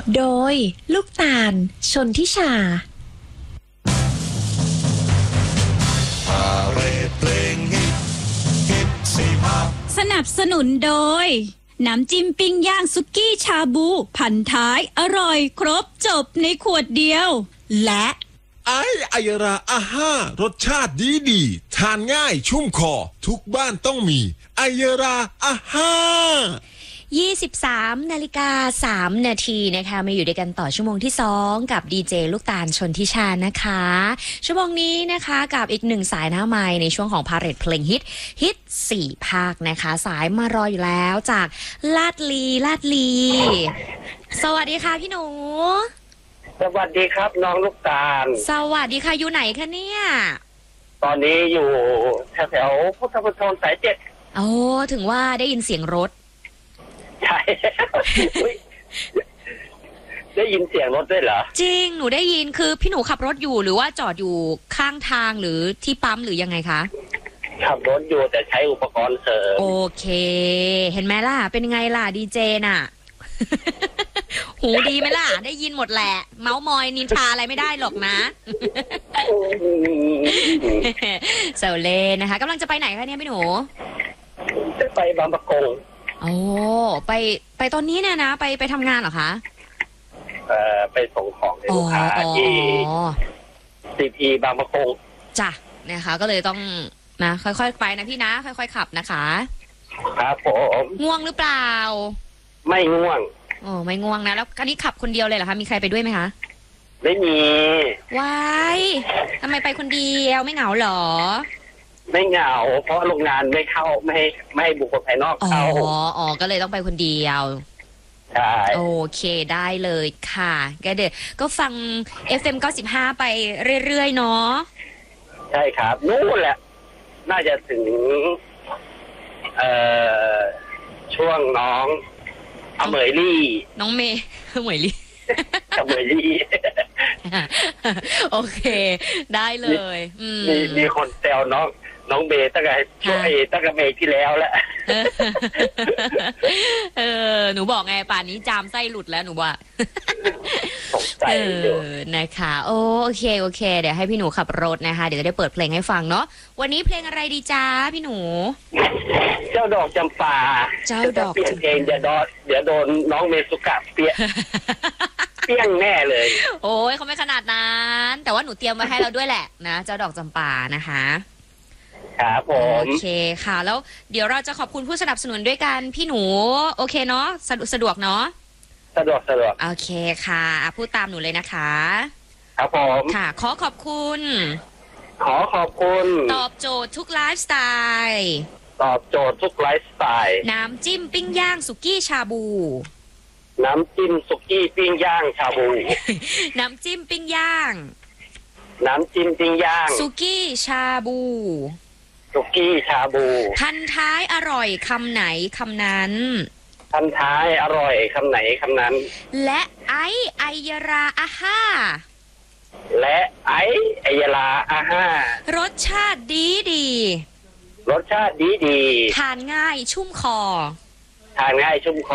โดยลูกตาลชนทิชาสนับสนุนโดยน้ำจิ้มปิ้งย่างสุกี้ชาบูพันท้ายอร่อยครบจบในขวดเดียวและไอยราอาห้ารสชาติดีทานง่ายชุ่มคอทุกบ้านต้องมีไอยราอาห้า 23:03 นาทีนะคะมาอยู่ด้วยกันต่อชั่วโมงที่2กับดีเจลูกตาลชนทิชานะคะชั่วโมงนี้นะคะกับอีก1สายหน้าไมค์ในช่วงของพาเรดเพลงฮิต4ภาคนะคะสายมารออยู่แล้วจากลาดลีสวัสดีค่ะพี่หนูสวัสดีครับน้องลูกตาลสวัสดีค่ะอยู่ไหนคะเนี่ยตอนนี้อยู่แถวพุทธมณฑลสาย7 โอ้ถึงว่าได้ยินเสียงรถใช่ ได้ยินเสียงรถด้วยเหรอจริงหนูได้ยินคือพี่หนูขับรถอยู่หรือว่าจอดอยู่ข้างทางหรือที่ปั๊มหรือยังไงคะขับรถอยู่แต่ใช้อุปกรณ์เสริมโอเคเห็นไหมล่ะเป็นไงล่ะดีเจน่ะ หูดีไหมล่ะได้ยินหมดแหละเมาส์มอยนินทาอะไรไม่ได้หรอกนะเซลเล่นะคะกำลังจะไปไหนคะเนี่ยพี่หนูจะไปบางปะกงโอ้ไปตอนนี้เนี่ยนะไปทำงานเหรอคะไปส่งของให้ลูกค้าที่CPบางปะกงจ้ะนะคะก็เลยต้องนะค่อยๆไปนะพี่นะค่อยๆขับนะคะครับผมง่วงหรือเปล่าไม่ง่วงโอ้ไม่ง่วงนะแล้วคันนี้ขับคนเดียวเลยเหรอคะมีใครไปด้วยไหมคะไม่มีว้ายทำไมไปคนเดียวไม่เหงาหรอไม่เหงาเพราะโรงงานไม่เข้าไม่ให้บุคคลภายนอกเข้าอ๋อก็เลยต้องไปคนเดียวใช่โอเคได้เลยค่ะก็เดี๋ยวก็ฟัง FM 95ไปเรื่อยๆเนาะใช่ครับนู่นแหละน่าจะถึงช่วงน้องอเมยลี่น้องเมย์อเมยลี่อเมยลี่โอเคได้เลยมีคนแซวน้องเบย์ตั้งแต่ช่วงตั้งแต่เบย์ที่แล้วแหละหนูบอกไงป่านนี้จามไส้หลุดแล้วหนูว่าสงสัยนะคะโอเคเดี๋ยวให้พี่หนูขับรถนะคะเดี๋ยวจะได้เปิดเพลงให้ฟังเนาะวันนี้เพลงอะไรดีจ้าพี่หนูเจ้าดอกจำปาเจ้าดอกเปลี่ยนเพลงเดี๋ยวโดนน้องเมสุกะเปี้ยงแน่เลยโอ้ยเขาไม่ขนาดนั้นแต่ว่าหนูเตรียมไว้ให้เราด้วยแหละนะเจ้าดอกจำปานะคะครับผมโอเคค่ะแล้วเดี๋ยวเราจะขอบคุณผู้สนับสนุนด้วยกันพี่หนูโอเคเนาะสะดวกเนาะสะดวกโอเคค่ะพูดตามหนูเลยนะคะครับผมค่ะขอขอบคุณตอบโจทย์ทุกไลฟ์สไตล์น้ำจิ้มปิ้งย่างสุกี้ชาบูน้ำจิ้มสุกี้ปิ้งย่างชาบูน้ำจิ้มปิ้งย่างสุกี้ชาบูพันท้ายอร่อยคำไหนคำนั้นและไอยราอาห้ารสชาติดีทานง่ายชุ่มคอ